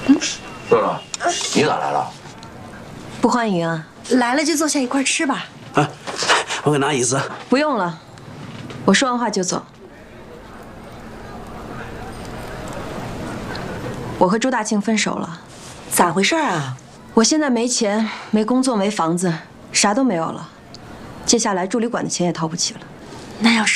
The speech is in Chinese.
乐乐，你咋来了？ 不欢迎啊！ 来了就坐下一块吃吧。 啊，我给拿椅子。 不用了，我说完话就走。我和朱大庆分手了。 咋回事啊？ 我现在没钱、没工作、没房子，啥都没有了。接下来助理馆的钱也掏不起了。 那要是……